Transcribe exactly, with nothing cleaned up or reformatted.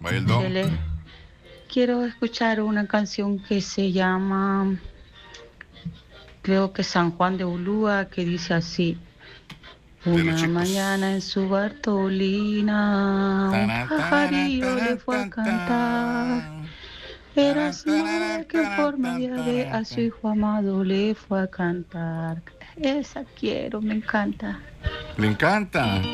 Vaya el don. Chele, quiero escuchar una canción que se llama, creo que San Juan de Ulúa, que dice así. De los Una chicos. mañana en su Bartolina, un Taran, taran, pajarillo le taran, fue a tan, cantar. tan. Era Taran, su taran, madre que en taran, forma de tan, ave taran, a su tan. hijo amado le fue a cantar. Esa quiero, me encanta. Le encanta.